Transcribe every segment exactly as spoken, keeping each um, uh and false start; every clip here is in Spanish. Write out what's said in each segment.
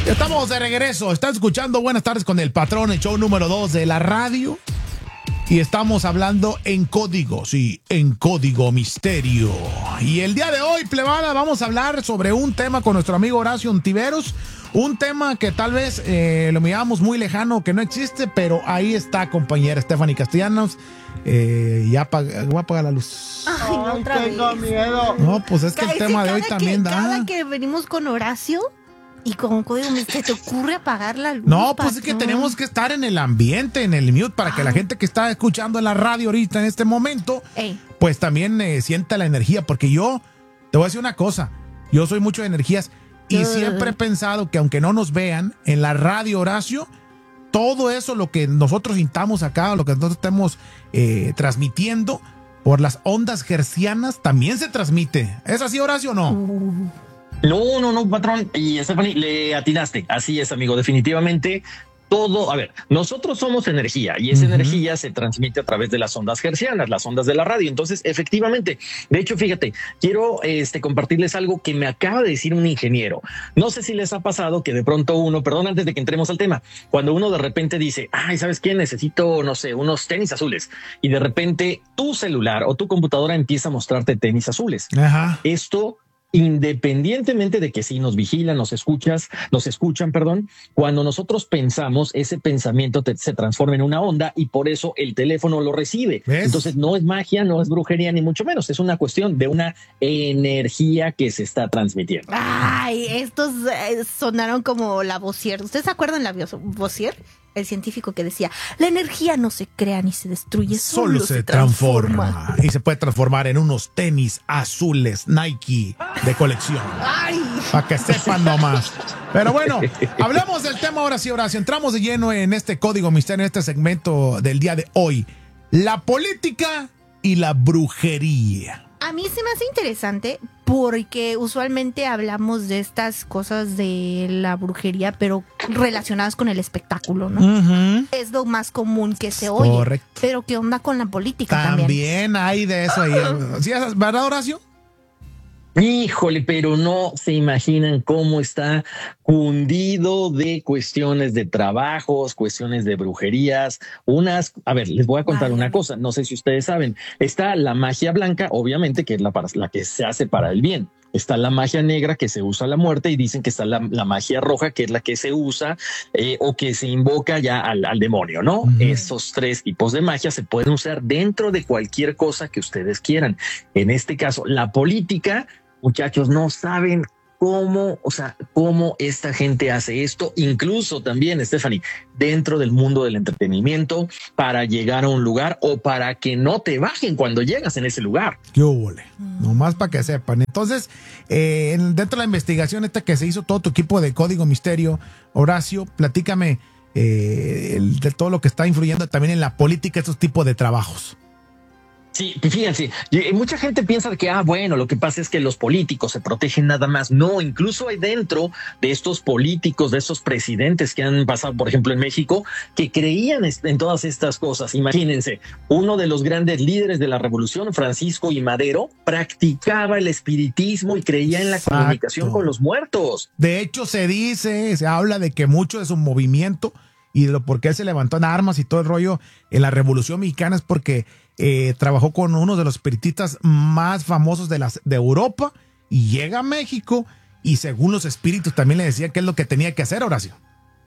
Estamos de regreso. Están escuchando Buenas Tardes con el Patrón, el show número dos de la radio. Y estamos hablando en código, sí, en código misterio. Y el día de hoy, plebada, vamos a hablar sobre un tema con nuestro amigo Horacio Ontiveros. Un tema que tal vez eh, lo miramos muy lejano, que no existe, pero ahí está, compañera Stephanie Castellanos. Eh, ya voy a apagar la luz. Ay, no, otra Ay, tengo vez. miedo. No, pues es que Ay, el tema sí, de hoy cada también que, da. Cada que venimos con Horacio y con código misterio, ¿te ocurre apagar la luz? No, pues es que patrón? tenemos que estar en el ambiente, en el mute, para que la gente que está escuchando en la radio ahorita en este momento, Ey. pues también eh, sienta la energía. Porque yo, te voy a decir una cosa, yo soy mucho de energías y Uh. siempre he pensado que aunque no nos vean, en la radio, Horacio, todo eso, lo que nosotros sintamos acá, lo que nosotros estamos eh, transmitiendo por las ondas hercianas, también se transmite. ¿Es así, Horacio, o no? Uh. No, no, no, patrón. Y Stephanie, le atinaste. Así es, amigo. Definitivamente todo. A ver, nosotros somos energía y esa Ujú. energía se transmite a través de las ondas hercianas, las ondas de la radio. Entonces, efectivamente, de hecho, fíjate, quiero este, compartirles algo que me acaba de decir un ingeniero. No sé si les ha pasado que de pronto uno, perdón, antes de que entremos al tema, cuando uno de repente dice, ay, ¿sabes qué? Necesito, no sé, unos tenis azules. Y de repente tu celular o tu computadora empieza a mostrarte tenis azules. Ajá. Esto, independientemente de que si nos vigilan, nos escuchas, nos escuchan, perdón, cuando nosotros pensamos, ese pensamiento te, se transforma en una onda y por eso el teléfono lo recibe. ¿Ves? Entonces no es magia, no es brujería, ni mucho menos. Es una cuestión de una energía que se está transmitiendo. Ay, estos eh, sonaron como la Lavoisier. ¿Ustedes se acuerdan de la Lavoisier? El científico que decía, la energía no se crea ni se destruye, Solo se transforma. transforma. Y se puede transformar en unos tenis azules Nike de colección. Ay, Para que sepan nomás. Pero bueno, hablamos del tema ahora sí, Horacio. Entramos de lleno en este código misterio, en este segmento del día de hoy. La política y la brujería. a mí se me hace interesante porque usualmente hablamos de estas cosas de la brujería, pero relacionadas con el espectáculo, ¿no? Uh-huh. Es lo más común que se oye. Correcto. Pero ¿qué onda con la política también? También hay de eso ahí. ¿Sí, ¿verdad, Horacio? Híjole, pero no se imaginan cómo está cundido de cuestiones de trabajos, cuestiones de brujerías, unas, a ver, les voy a contar Válgame. una cosa, no sé si ustedes saben, está la magia blanca, obviamente, que es la, para, la que se hace para el bien. Está la magia negra que se usa a la muerte y dicen que está la, la magia roja que es la que se usa eh, o que se invoca ya al, al demonio, ¿no? Uh-huh. Esos tres tipos de magia se pueden usar dentro de cualquier cosa que ustedes quieran. En este caso, la política, muchachos, no saben cómo, o sea, cómo esta gente hace esto, incluso también, Stephanie, dentro del mundo del entretenimiento, para llegar a un lugar o para que no te bajen cuando llegas en ese lugar. ¡Qué húbole! Nomás para que sepan. Entonces, eh, dentro de la investigación esta que se hizo todo tu equipo de Código Misterio, Horacio, platícame eh, el, de todo lo que está influyendo también en la política, estos tipos de trabajos. Sí, fíjense, mucha gente piensa que, ah, bueno, lo que pasa es que los políticos se protegen nada más. No, incluso hay dentro de estos políticos, de estos presidentes que han pasado, por ejemplo, en México, que creían en todas estas cosas. Imagínense, uno de los grandes líderes de la revolución, Francisco I. Madero, practicaba el espiritismo y creía en la Exacto. comunicación con los muertos. De hecho, se dice, se habla de que mucho de su movimiento y de lo por qué él se levantó en armas y todo el rollo en la Revolución Mexicana es porque eh, trabajó con uno de los espiritistas más famosos de, las, de Europa y llega a México y según los espíritus también le decían qué es lo que tenía que hacer, Horacio.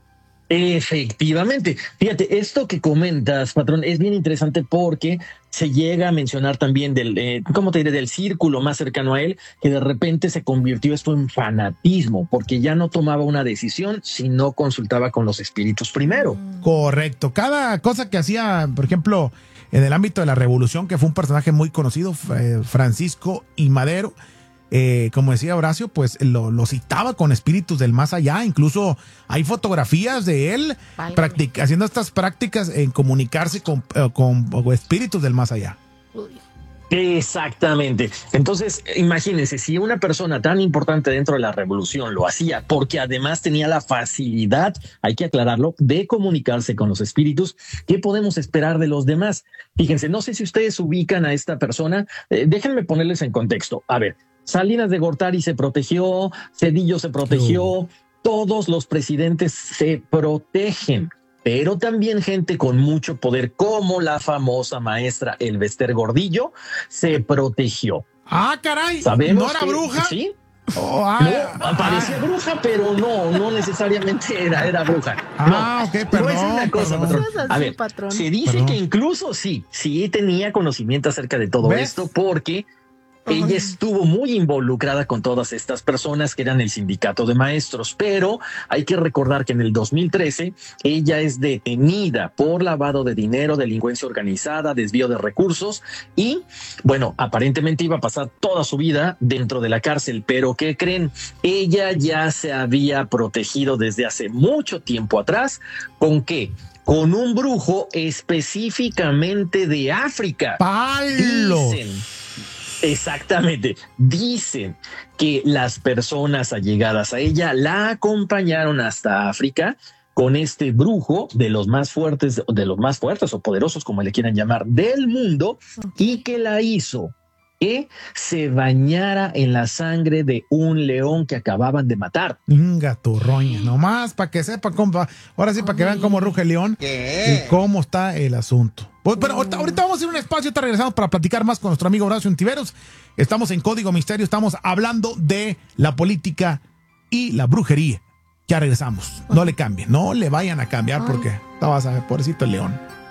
Efectivamente. Fíjate, esto que comentas, patrón, es bien interesante porque se llega a mencionar también del, eh, ¿cómo te diré? Del círculo más cercano a él, que de repente se convirtió esto en fanatismo, porque ya no tomaba una decisión si no consultaba con los espíritus primero. Correcto. Cada cosa que hacía, por ejemplo, en el ámbito de la revolución, que fue un personaje muy conocido, eh, Francisco I. Madero, Eh, como decía Horacio, pues lo, lo citaba con espíritus del más allá. Incluso hay fotografías de él practic- haciendo estas prácticas en comunicarse con, eh, con, con espíritus del más allá. Uy. Exactamente. Entonces, imagínense, si una persona tan importante dentro de la revolución lo hacía porque además tenía la facilidad, hay que aclararlo, de comunicarse con los espíritus, ¿qué podemos esperar de los demás? Fíjense, no sé si ustedes ubican a esta persona, eh, déjenme ponerles en contexto. A ver, Salinas de Gortari se protegió, Cedillo se protegió, todos los presidentes se protegen, pero también gente con mucho poder, como la famosa maestra Elvester Gordillo, se protegió. Ah, caray. ¿Sabemos ¿No era que, bruja? Sí. Oh, ah, No, parecía ah, bruja, pero no, no necesariamente era, era bruja. Ah, no. ok, perdón. No es una cosa, perdón. patrón. A ver, patrón. se dice Perdón. que incluso sí, sí tenía conocimiento acerca de todo ¿Ves? esto, porque ella estuvo muy involucrada con todas estas personas que eran el sindicato de maestros, pero hay que recordar que en el dos mil trece ella es detenida por lavado de dinero, delincuencia organizada, desvío de recursos y, bueno, aparentemente iba a pasar toda su vida dentro de la cárcel, pero ¿qué creen? Ella ya se había protegido desde hace mucho tiempo atrás. ¿Con qué? Con un brujo específicamente de África. ¡Palos! Dicen, exactamente. Dicen que las personas allegadas a ella la acompañaron hasta África con este brujo de los más fuertes, de los más fuertes o poderosos, como le quieran llamar, del mundo, y que la hizo que se bañara en la sangre de un león que acababan de matar. Inga tu roña, nomás para que sepa cómo, ahora sí para que vean cómo ruge el león ¿Qué? y cómo está el asunto. Pues, pero ahorita, ahorita vamos a ir a un espacio, ahorita regresamos para platicar más con nuestro amigo Horacio Ontiveros. Estamos en Código Misterio, estamos hablando de la política y la brujería. Ya regresamos, no le cambien, no le vayan a cambiar porque, no vas a ver, pobrecito el león.